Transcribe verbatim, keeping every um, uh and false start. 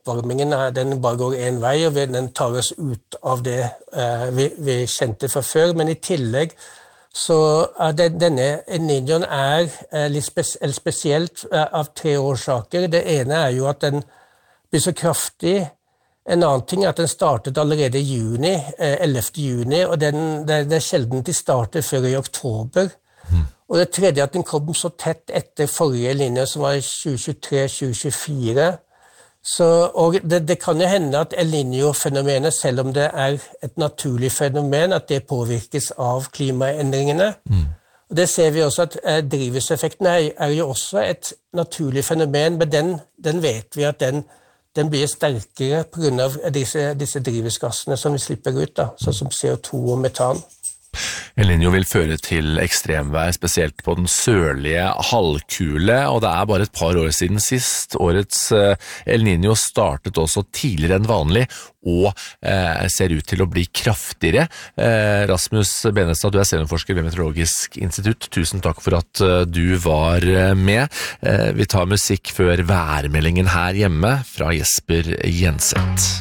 oppvarmingen den bare går en vei, og den tar oss ut av det eh, vi, vi kjente fra før. Men i tillegg så er det, denne El Niñoen er eh, litt spes, spesielt eh, av tre årsaker. Det ene er jo at den blir så kraftig. En annen ting er at den startet allerede i juni, eh, ellevte juni, og den, det, det er sjelden de starter før i oktober. Mm. Og det tredje er at den kom så tett etter forrige linje, som var i tjue tjuetre til tjue tjuefire. Så, og det, det kan jo hende at El Niño-fenomenet, selv om det er et naturlig fenomen, at det påvirkes av klimaendringene. Mm. Og det ser vi også at eh, drivhuseffekten er, er jo også et naturlig fenomen, men den, den vet vi at den, den blir sterkere på grunn av disse, disse drivhusgassene som vi slipper ut, da, sånn som C O to og metan. El Niño vil føre til ekstremvær, spesielt på den sørlige halvkule, og det er bare et par år siden sist. Årets El Niño startet også tidligere enn vanlig, og eh, ser ut til å bli kraftigere. Eh, Rasmus Benestad, du er seniorforsker ved Meteorologisk institutt. Tusen takk for at uh, du var med. Eh, vi tar musikk før værmeldingen her hjemme fra Jesper Jenseth.